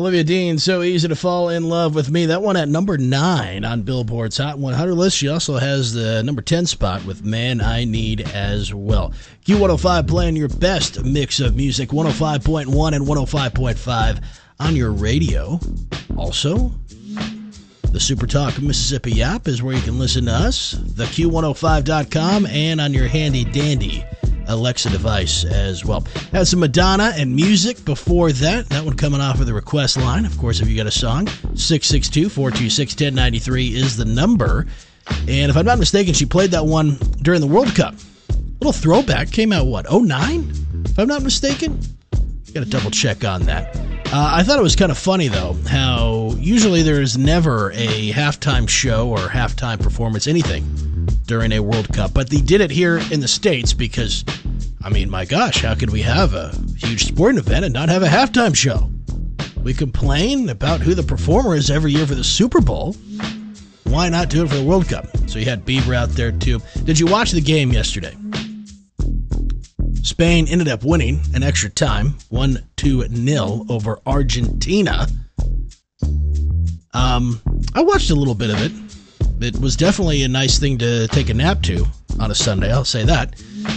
Olivia Dean, So Easy to Fall in Love with Me. That one at number 9 on Billboard's Hot 100 list. She also has the number 10 spot with Man I Need as well. Q105 playing your best mix of music, 105.1 and 105.5 on your radio. Also, the SuperTalk Mississippi app is where you can listen to us, the Q105.com, and on your handy-dandy Alexa device as well. Had some Madonna and music before that. That one coming off of the request line. Of course, if you got a song, 662-426-1093 is the number. And if I'm not mistaken, she played that one during the World Cup. Little throwback. Came out, what, 09? If I'm not mistaken? Got to double check on that. I thought it was kind of funny, though, how usually there is never a halftime show or halftime performance, anything, during a World Cup. But they did it here in the States because, I mean, my gosh, how could we have a huge sporting event and not have a halftime show? We complain about who the performer is every year for the Super Bowl. Why not do it for the World Cup? So you had Bieber out there, too. Did you watch the game yesterday? Spain ended up winning in extra time, 1-0 over Argentina. I watched a little bit of it. It was definitely a nice thing to take a nap to on a Sunday, I'll say that.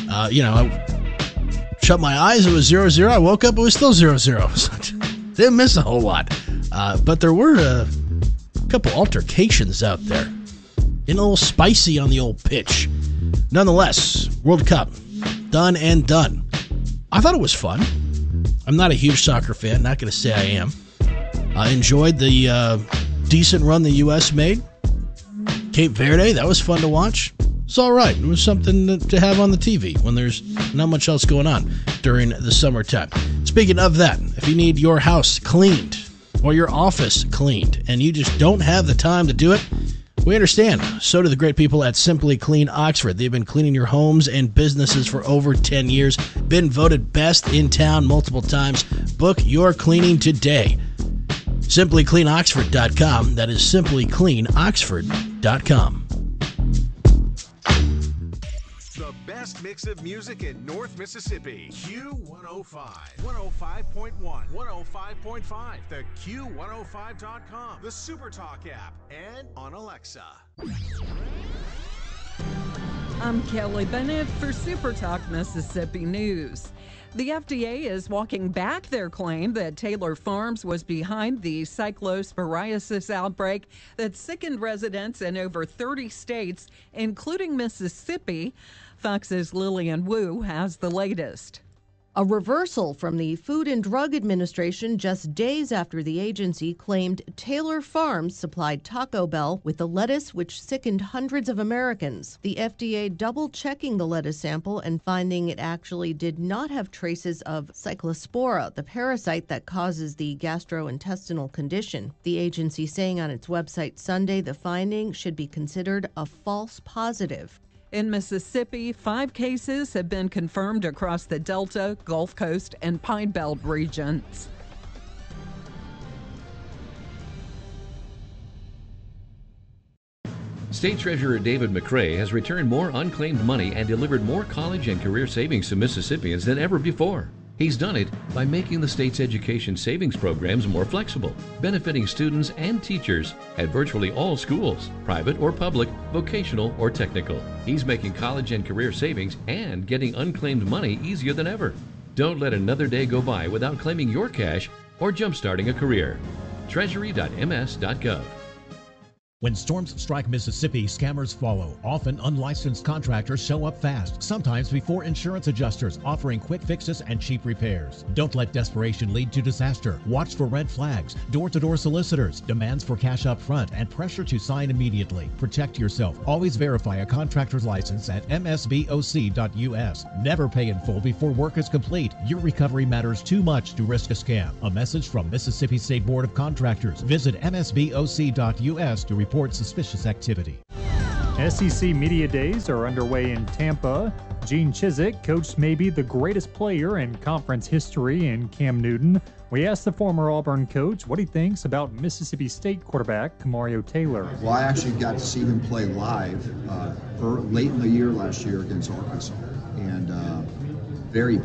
I shut my eyes, it was 0-0. I woke up, it was still 0-0. Didn't miss a whole lot. But there were a couple altercations out there. Getting a little spicy on the old pitch. Nonetheless, World Cup. Done and done. I thought it was fun. I'm not a huge soccer fan, not going to say I am. I enjoyed the decent run the U.S. made. Cape Verde, that was fun to watch. It's all right. It was something to have on the TV when there's not much else going on during the summertime. Speaking of that, if you need your house cleaned or your office cleaned and you just don't have the time to do it, we understand. So do the great people at Simply Clean Oxford. They've been cleaning your homes and businesses for over 10 years. Been voted best in town multiple times. Book your cleaning today. SimplyCleanOxford.com. That is SimplyCleanOxford.com. The best mix of music in North Mississippi. Q105. 105.1. 105.5. The Q105.com. The SuperTalk app. And on Alexa. I'm Kelly Bennett for SuperTalk Mississippi News. The FDA is walking back their claim that Taylor Farms was behind the cyclosporiasis outbreak that sickened residents in over 30 states, including Mississippi. Fox's Lillian Wu has the latest. A reversal from the Food and Drug Administration just days after the agency claimed Taylor Farms supplied Taco Bell with the lettuce which sickened hundreds of Americans. The FDA double-checking the lettuce sample and finding it actually did not have traces of Cyclospora, the parasite that causes the gastrointestinal condition. The agency saying on its website Sunday the finding should be considered a false positive. In Mississippi, 5 cases have been confirmed across the Delta, Gulf Coast, and Pine Belt regions. State Treasurer David McRae has returned more unclaimed money and delivered more college and career savings to Mississippians than ever before. He's done it by making the state's education savings programs more flexible, benefiting students and teachers at virtually all schools, private or public, vocational or technical. He's making college and career savings and getting unclaimed money easier than ever. Don't let another day go by without claiming your cash or jumpstarting a career. Treasury.ms.gov. When storms strike Mississippi, scammers follow. Often unlicensed contractors show up fast, sometimes before insurance adjusters, offering quick fixes and cheap repairs. Don't let desperation lead to disaster. Watch for red flags, door-to-door solicitors, demands for cash up front, and pressure to sign immediately. Protect yourself. Always verify a contractor's license at msboc.us. Never pay in full before work is complete. Your recovery matters too much to risk a scam. A message from Mississippi State Board of Contractors. Visit msboc.us to report suspicious activity. SEC Media Days are underway in Tampa. Gene Chizik coached maybe the greatest player in conference history in Cam Newton. We asked the former Auburn coach what he thinks about Mississippi State quarterback Kamario Taylor. Well, I actually got to see him play live late in the year last year against Arkansas, and very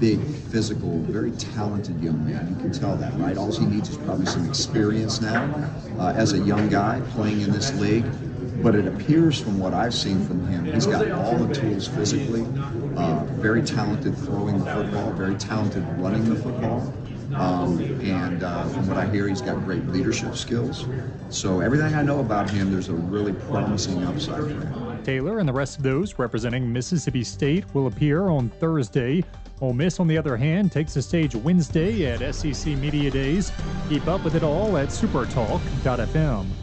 big, physical, very talented young man. You can tell that, right? All he needs is probably some experience now as a young guy playing in this league. But it appears from what I've seen from him, he's got all the tools physically, very talented throwing the football, very talented running the football. And from what I hear, he's got great leadership skills. So everything I know about him, there's a really promising upside for him. Taylor and the rest of those representing Mississippi State will appear on Thursday. Ole Miss, on the other hand, takes the stage Wednesday at SEC Media Days. Keep up with it all at supertalk.fm.